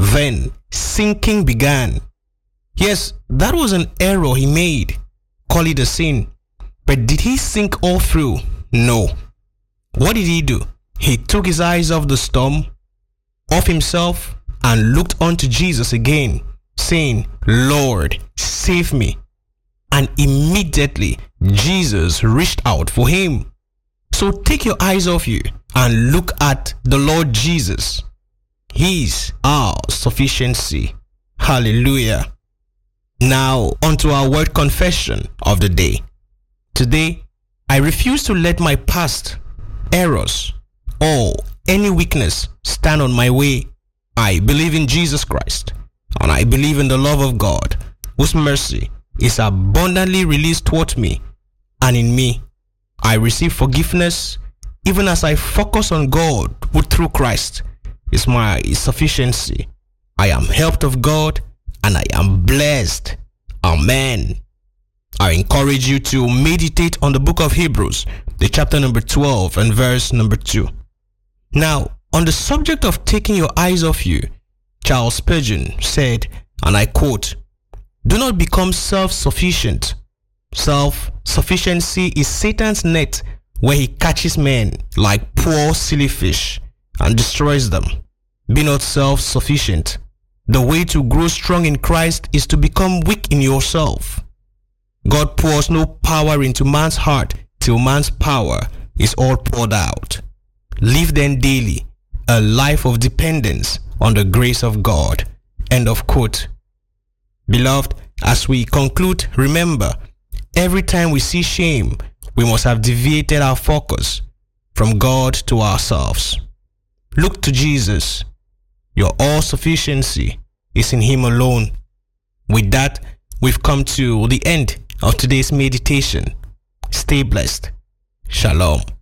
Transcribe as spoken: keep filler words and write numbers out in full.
Then sinking began. Yes, that was an error he made. Call it a sin. But did he sink all through? No. What did he do? He took his eyes off the storm, off himself, and looked unto Jesus again, saying, Lord, save me. And immediately Jesus reached out for him. So take your eyes off you and look at the Lord Jesus. He's our sufficiency. Hallelujah. Now, onto our word confession of the day. Today, I refuse to let my past, errors, or any weakness stand on my way. I believe in Jesus Christ, and I believe in the love of God, whose mercy is abundantly released toward me and in me. I receive forgiveness even as I focus on God, who through Christ is my sufficiency. I am helped of God and I am blessed. Amen. I encourage you to meditate on the book of Hebrews, the chapter number twelve and verse number two. Now, on the subject of taking your eyes off you, Charles Spurgeon said, and I quote, "Do not become self-sufficient. Self-sufficiency is Satan's net where he catches men like poor silly fish and destroys them. Be not self-sufficient. The way to grow strong in Christ is to become weak in yourself. God pours no power into man's heart till man's power is all poured out. Live then daily a life of dependence on the grace of God." End of quote. Beloved, as we conclude, remember, every time we see shame, we must have deviated our focus from God to ourselves. Look to Jesus. Your all-sufficiency is in Him alone. With that, we've come to the end of today's meditation. Stay blessed. Shalom.